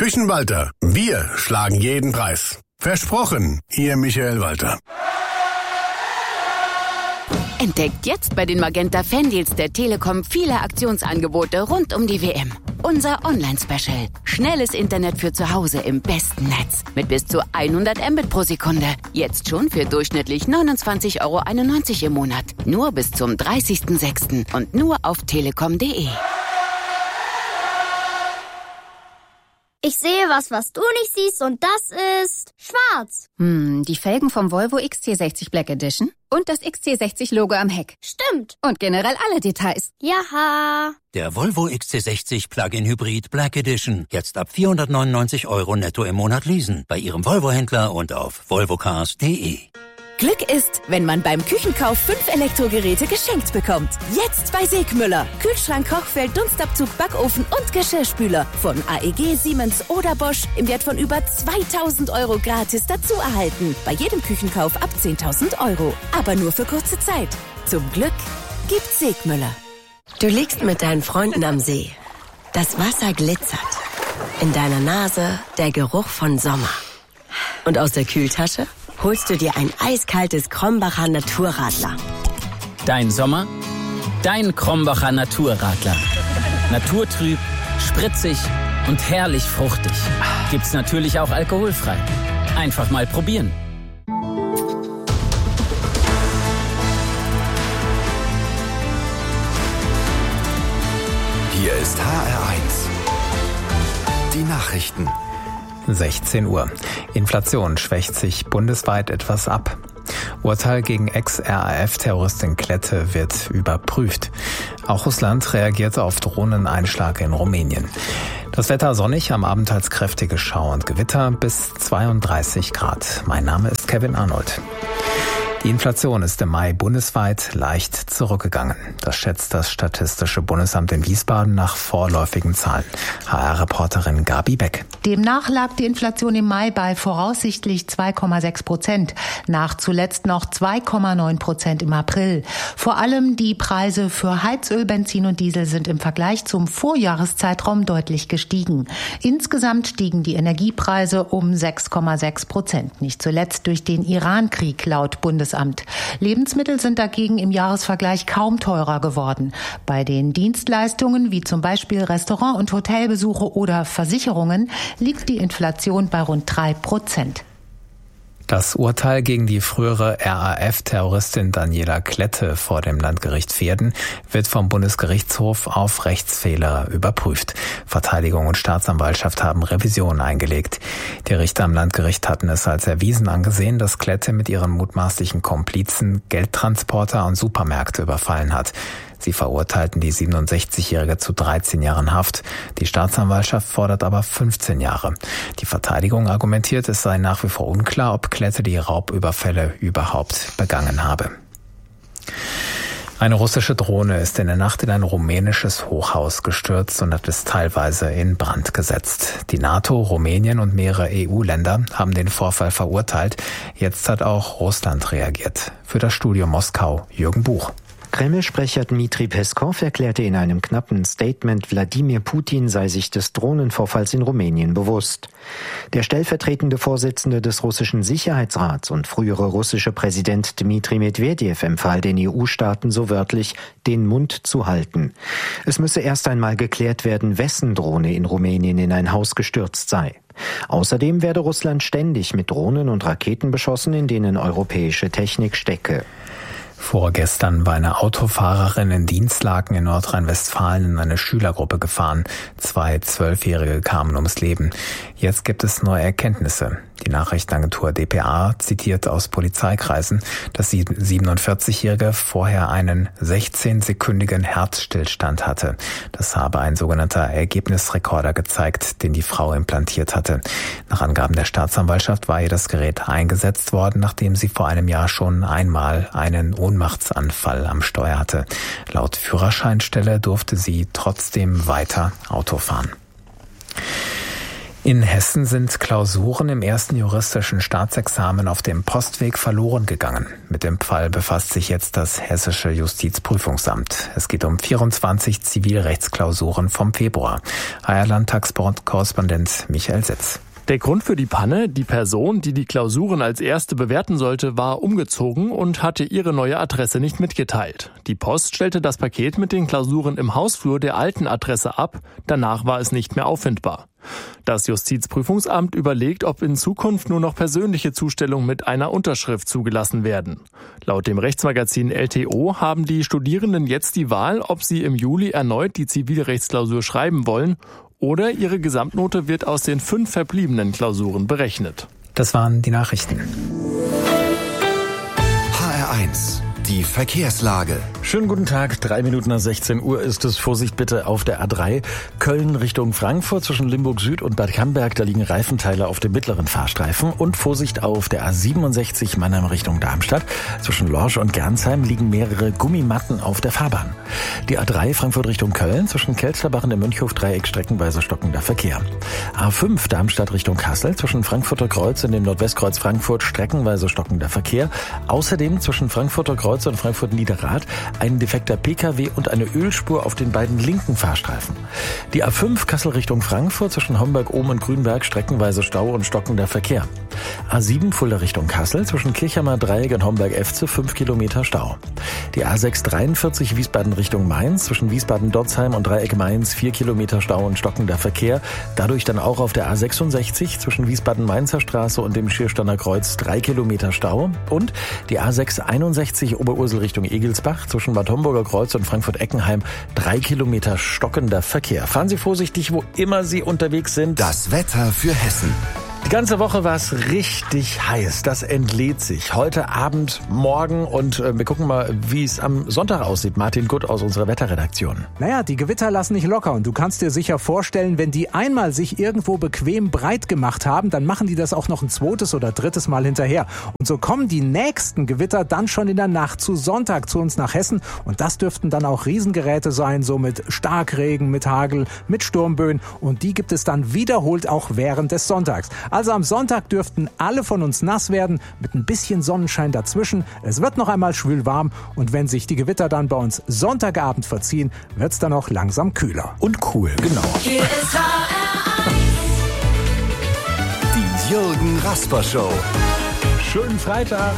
Küchenwalter, wir schlagen jeden Preis. Versprochen, Ihr Michael Walter. Entdeckt jetzt bei den Magenta Fandeals der Telekom viele Aktionsangebote rund um die WM. Unser Online-Special. Schnelles Internet für zu Hause im besten Netz. Mit bis zu 100 Mbit pro Sekunde. Jetzt schon für durchschnittlich 29,91 € im Monat. Nur bis zum 30.06. und nur auf telekom.de. Ich sehe was du nicht siehst, und das ist schwarz. Die Felgen vom Volvo XC60 Black Edition und das XC60-Logo am Heck. Stimmt. Und generell alle Details. Jaha. Der Volvo XC60 Plug-in Hybrid Black Edition. Jetzt ab 499 € netto im Monat leasen. Bei Ihrem Volvo-Händler und auf volvocars.de. Glück ist, wenn man beim Küchenkauf 5 Elektrogeräte geschenkt bekommt. Jetzt bei Segmüller. Kühlschrank, Kochfeld, Dunstabzug, Backofen und Geschirrspüler. Von AEG, Siemens oder Bosch im Wert von über 2.000 € gratis dazu erhalten. Bei jedem Küchenkauf ab 10.000 €. Aber nur für kurze Zeit. Zum Glück gibt's Segmüller. Du liegst mit deinen Freunden am See. Das Wasser glitzert. In deiner Nase der Geruch von Sommer. Und aus der Kühltasche holst du dir ein eiskaltes Krombacher Naturradler. Dein Sommer, dein Krombacher Naturradler. Naturtrüb, spritzig und herrlich fruchtig. Gibt's natürlich auch alkoholfrei. Einfach mal probieren. Hier ist HR1. Die Nachrichten. 16 Uhr. Inflation schwächt sich bundesweit etwas ab. Urteil gegen Ex-RAF-Terroristin Klette wird überprüft. Auch Russland reagiert auf Drohneneinschläge in Rumänien. Das Wetter sonnig, am Abend als kräftige Schauer und Gewitter bis 32 Grad. Mein Name ist Kevin Arnold. Die Inflation ist im Mai bundesweit leicht zurückgegangen. Das schätzt das Statistische Bundesamt in Wiesbaden nach vorläufigen Zahlen. HR-Reporterin Gabi Beck. Demnach lag die Inflation im Mai bei voraussichtlich 2,6%, nach zuletzt noch 2,9% im April. Vor allem die Preise für Heizöl, Benzin und Diesel sind im Vergleich zum Vorjahreszeitraum deutlich gestiegen. Insgesamt stiegen die Energiepreise um 6,6%, nicht zuletzt durch den Iran-Krieg laut Bundesamt. Lebensmittel sind dagegen im Jahresvergleich kaum teurer geworden. Bei den Dienstleistungen wie zum Beispiel Restaurant- und Hotelbesuche oder Versicherungen liegt die Inflation bei rund 3%. Das Urteil gegen die frühere RAF-Terroristin Daniela Klette vor dem Landgericht Verden wird vom Bundesgerichtshof auf Rechtsfehler überprüft. Verteidigung und Staatsanwaltschaft haben Revision eingelegt. Die Richter am Landgericht hatten es als erwiesen angesehen, dass Klette mit ihren mutmaßlichen Komplizen Geldtransporter und Supermärkte überfallen hat. Sie verurteilten die 67-Jährige zu 13 Jahren Haft. Die Staatsanwaltschaft fordert aber 15 Jahre. Die Verteidigung argumentiert, es sei nach wie vor unklar, ob Klette die Raubüberfälle überhaupt begangen habe. Eine russische Drohne ist in der Nacht in ein rumänisches Hochhaus gestürzt und hat es teilweise in Brand gesetzt. Die NATO, Rumänien und mehrere EU-Länder haben den Vorfall verurteilt. Jetzt hat auch Russland reagiert. Für das Studio Moskau Jürgen Buch. Kreml-Sprecher Dmitri Peskow erklärte in einem knappen Statement, Wladimir Putin sei sich des Drohnenvorfalls in Rumänien bewusst. Der stellvertretende Vorsitzende des russischen Sicherheitsrats und frühere russische Präsident Dmitri Medwedew empfahl den EU-Staaten so wörtlich, den Mund zu halten. Es müsse erst einmal geklärt werden, wessen Drohne in Rumänien in ein Haus gestürzt sei. Außerdem werde Russland ständig mit Drohnen und Raketen beschossen, in denen europäische Technik stecke. Vorgestern war eine Autofahrerin in Dinslaken in Nordrhein-Westfalen in eine Schülergruppe gefahren. 2 12-Jährige kamen ums Leben. Jetzt gibt es neue Erkenntnisse. Die Nachrichtenagentur dpa zitiert aus Polizeikreisen, dass die 47-Jährige vorher einen 16-sekündigen Herzstillstand hatte. Das habe ein sogenannter Ergebnisrekorder gezeigt, den die Frau implantiert hatte. Nach Angaben der Staatsanwaltschaft war ihr das Gerät eingesetzt worden, nachdem sie vor einem Jahr schon einmal einen Ohnmachtsanfall am Steuer hatte. Laut Führerscheinstelle durfte sie trotzdem weiter Auto fahren. In Hessen sind Klausuren im ersten juristischen Staatsexamen auf dem Postweg verloren gegangen. Mit dem Fall befasst sich jetzt das Hessische Justizprüfungsamt. Es geht um 24 Zivilrechtsklausuren vom Februar. HR-Landtagskorrespondent Michael Sitz. Der Grund für die Panne: die Person, die die Klausuren als erste bewerten sollte, war umgezogen und hatte ihre neue Adresse nicht mitgeteilt. Die Post stellte das Paket mit den Klausuren im Hausflur der alten Adresse ab. Danach war es nicht mehr auffindbar. Das Justizprüfungsamt überlegt, ob in Zukunft nur noch persönliche Zustellungen mit einer Unterschrift zugelassen werden. Laut dem Rechtsmagazin LTO haben die Studierenden jetzt die Wahl, ob sie im Juli erneut die Zivilrechtsklausur schreiben wollen, oder ihre Gesamtnote wird aus den 5 verbliebenen Klausuren berechnet. Das waren die Nachrichten. HR1, die Verkehrslage. Schönen guten Tag, 3 Minuten nach 16 Uhr ist es. Vorsicht bitte auf der A3 Köln Richtung Frankfurt zwischen Limburg Süd und Bad Camberg. Da liegen Reifenteile auf dem mittleren Fahrstreifen. Und Vorsicht auf der A67 Mannheim Richtung Darmstadt. Zwischen Lorsch und Gernsheim liegen mehrere Gummimatten auf der Fahrbahn. Die A3 Frankfurt Richtung Köln zwischen Kelsterbach und dem Mönchhof-Dreieck streckenweise stockender Verkehr. A5 Darmstadt Richtung Kassel zwischen Frankfurter Kreuz und dem Nordwestkreuz Frankfurt streckenweise stockender Verkehr. Außerdem zwischen Frankfurter Kreuz und Frankfurt Niederrad ein defekter Pkw und eine Ölspur auf den beiden linken Fahrstreifen. Die A5 Kassel Richtung Frankfurt zwischen Homberg-Ohm und Grünberg streckenweise Stau und stockender Verkehr. A7 Fulda Richtung Kassel zwischen Kirchheimer Dreieck und Homberg-Efze 5 Kilometer Stau. Die A6 43 Wiesbaden Richtung Mainz zwischen Wiesbaden-Dotzheim und Dreieck Mainz 4 Kilometer Stau und stockender Verkehr. Dadurch dann auch auf der A66 zwischen Wiesbaden-Mainzer Straße und dem Schiersteiner Kreuz 3 Kilometer Stau. Und die A6 61 Oberursel Richtung Egelsbach zwischen Bad Homburger Kreuz und Frankfurt-Eckenheim 3 Kilometer stockender Verkehr. Fahren Sie vorsichtig, wo immer Sie unterwegs sind. Das Wetter für Hessen. Die ganze Woche war es richtig heiß. Das entlädt sich. Heute Abend, morgen und wir gucken mal, wie es am Sonntag aussieht. Martin Gutt aus unserer Wetterredaktion. Naja, die Gewitter lassen nicht locker und du kannst dir sicher vorstellen, wenn die einmal sich irgendwo bequem breit gemacht haben, dann machen die das auch noch ein zweites oder drittes Mal hinterher. Und so kommen die nächsten Gewitter dann schon in der Nacht zu Sonntag zu uns nach Hessen und das dürften dann auch Riesengeräte sein, so mit Starkregen, mit Hagel, mit Sturmböen und die gibt es dann wiederholt auch während des Sonntags. Also am Sonntag dürften alle von uns nass werden, mit ein bisschen Sonnenschein dazwischen. Es wird noch einmal schwül warm und wenn sich die Gewitter dann bei uns Sonntagabend verziehen, wird's dann auch langsam kühler. Und cool, genau. Hier ist HR1. Die Jürgen Rasper Show. Schönen Freitag.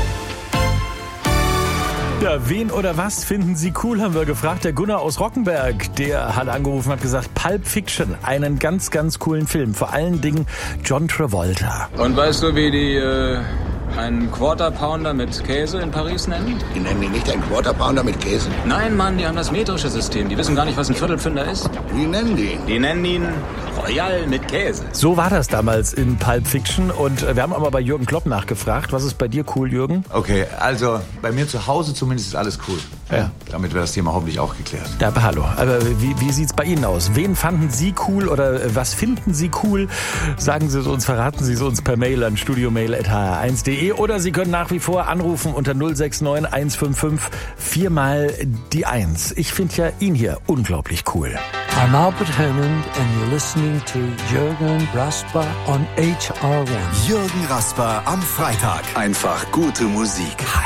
Ja, wen oder was finden Sie cool, haben wir gefragt. Der Gunnar aus Rockenberg, der hat angerufen und hat gesagt, Pulp Fiction, einen ganz, ganz coolen Film. Vor allen Dingen John Travolta. Und weißt du, wie die einen Quarter Pounder mit Käse in Paris nennen? Die nennen ihn nicht einen Quarter Pounder mit Käse? Nein, Mann, die haben das metrische System. Die wissen gar nicht, was ein Viertelpfünder ist. Wie nennen die ihn? Die nennen ihn Royal mit Käse. So war das damals in Pulp Fiction und wir haben aber bei Jürgen Klopp nachgefragt. Was ist bei dir cool, Jürgen? Okay, also bei mir zu Hause zumindest ist alles cool. Ja. Damit wäre das Thema hoffentlich auch geklärt. Ja, aber hallo. Aber wie sieht's bei Ihnen aus? Wen fanden Sie cool oder was finden Sie cool? Sagen Sie es uns, verraten Sie es uns per Mail an studiomail@hr1.de oder Sie können nach wie vor anrufen unter 069 155 4 mal die 1. Ich finde ja ihn hier unglaublich cool. I'm Albert Hammond and you're listening to Jürgen Rasper on HR1. Jürgen Rasper am Freitag. Einfach gute Musik.